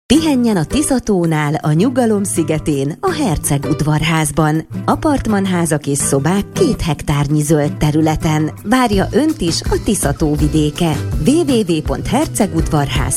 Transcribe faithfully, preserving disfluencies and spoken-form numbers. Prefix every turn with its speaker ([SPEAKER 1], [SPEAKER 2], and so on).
[SPEAKER 1] Pihenjen a Tiszatónál, a Nyugalom szigetén, a Herceg udvarházban. Apartmanházak és szobák két hektárnyi zöld területen. Várja önt is a Tiszató vidéke. double-u double-u double-u pont hercegudvarház